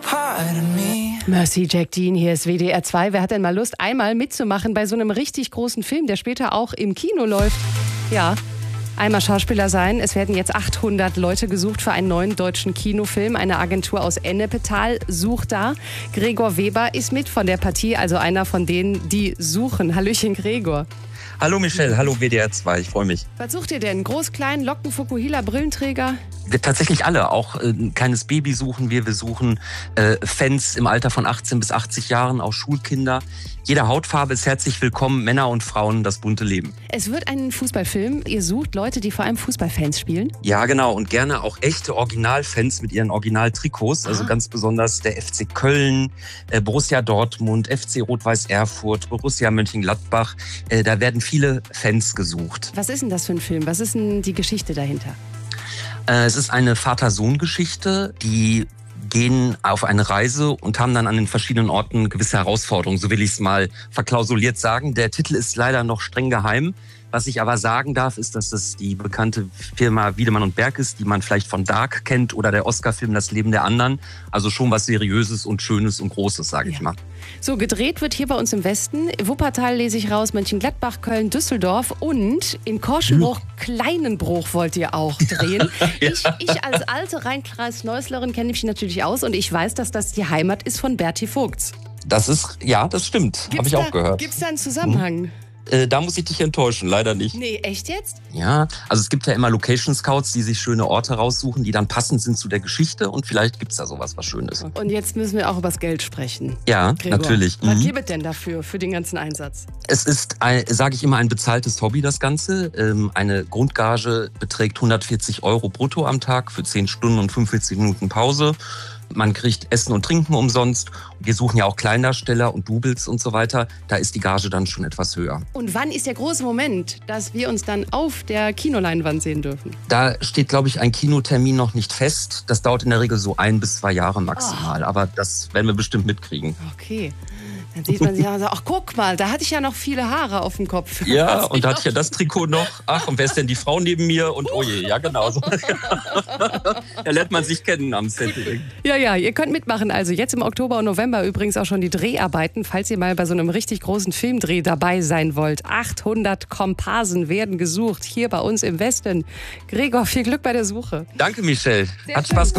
Mercy Jack Dean, hier ist WDR 2. Wer hat denn mal Lust, einmal mitzumachen bei so einem richtig großen Film, der später auch im Kino läuft? Ja, einmal Schauspieler sein. Es werden jetzt 800 Leute gesucht für einen neuen deutschen Kinofilm. Eine Agentur aus Ennepetal sucht da. Gregor Weber ist mit von der Partie, also einer von denen, die suchen. Hallöchen, Gregor. Hallo Michelle, hallo WDR 2, ich freue mich. Was sucht ihr denn? Groß, klein, Locken, Fukuhila, Brillenträger? Tatsächlich alle, auch ein kleines Baby suchen wir. Wir suchen Fans im Alter von 18 bis 80 Jahren, auch Schulkinder. Jede Hautfarbe ist herzlich willkommen, Männer und Frauen, das bunte Leben. Es wird ein Fußballfilm. Ihr sucht Leute, die vor allem Fußballfans spielen? Ja, genau. Und gerne auch echte Originalfans mit ihren Originaltrikots. Also ganz besonders der FC Köln, Borussia Dortmund, FC Rot-Weiß Erfurt, Borussia Mönchengladbach. Da werden viele Fans gesucht. Was ist denn das für ein Film? Was ist denn die Geschichte dahinter? Es ist eine Vater-Sohn-Geschichte, die gehen auf eine Reise und haben dann an den verschiedenen Orten gewisse Herausforderungen. So will ich es mal verklausuliert sagen. Der Titel ist leider noch streng geheim. Was ich aber sagen darf, ist, dass es die bekannte Firma Wiedemann und Berg ist, die man vielleicht von Dark kennt oder der Oscar-Film Das Leben der anderen. Also schon was Seriöses und Schönes und Großes, sage ich mal. So, gedreht wird hier bei uns im Westen. Wuppertal lese ich raus, Mönchengladbach, Köln, Düsseldorf und in Korschenbruch, Kleinenbruch wollt ihr auch drehen. Ich als alte Rheinkreis-Neuslerin kenne mich natürlich aus und ich weiß, dass das die Heimat ist von Berti Vogts. Das stimmt. Habe ich auch gehört. Gibt es da einen Zusammenhang? Da muss ich dich enttäuschen, leider nicht. Nee, echt jetzt? Ja, also es gibt ja immer Location Scouts, die sich schöne Orte raussuchen, die dann passend sind zu der Geschichte und vielleicht gibt's da sowas, was Schönes. Und jetzt müssen wir auch über das Geld sprechen. Ja, Gregor, natürlich. Was gibt es denn dafür, für den ganzen Einsatz? Es ist, sage ich immer, ein bezahltes Hobby, das Ganze. Eine Grundgage beträgt 140 € brutto am Tag für 10 Stunden und 45 Minuten Pause. Man kriegt Essen und Trinken umsonst. Wir suchen ja auch Kleindarsteller und Doubles und so weiter. Da ist die Gage dann schon etwas höher. Und wann ist der große Moment, dass wir uns dann auf der Kinoleinwand sehen dürfen? Da steht, glaube ich, ein Kinotermin noch nicht fest. Das dauert in der Regel so 1 bis 2 Jahre maximal. Aber das werden wir bestimmt mitkriegen. Okay. Dann sieht man sich ja so, ach guck mal, da hatte ich ja noch viele Haare auf dem Kopf. Ja, und da hatte ich ja das Trikot noch. Ach, und wer ist denn die Frau neben mir? Und oh je, ja genau. So. Da lernt man sich kennen am Set. Ja, ihr könnt mitmachen. Also jetzt im Oktober und November übrigens auch schon die Dreharbeiten, falls ihr mal bei so einem richtig großen Filmdreh dabei sein wollt. 800 Komparsen werden gesucht hier bei uns im Westen. Gregor, viel Glück bei der Suche. Danke, Michelle. Hat Spaß gemacht.